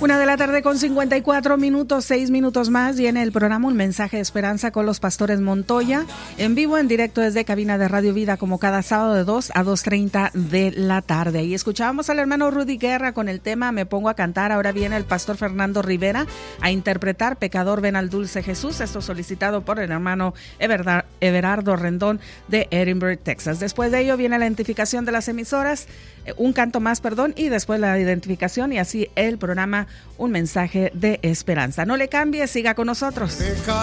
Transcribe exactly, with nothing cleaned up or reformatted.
Una de la tarde con cincuenta y cuatro minutos, seis minutos más. Viene el programa Un Mensaje de Esperanza con los pastores Montoya, en vivo, en directo desde cabina de Radio Vida, como cada sábado de dos a dos treinta de la tarde. Y escuchábamos al hermano Rudy Guerra con el tema Me Pongo a Cantar. Ahora viene el pastor Fernando Rivera a interpretar Pecador ven al dulce Jesús. Esto solicitado por el hermano Everardo Rendón de Edinburgh, Texas. Después de ello viene la identificación de las emisoras, un canto más, perdón, y después la identificación, y así el programa Un Mensaje de Esperanza. No le cambie, siga con nosotros.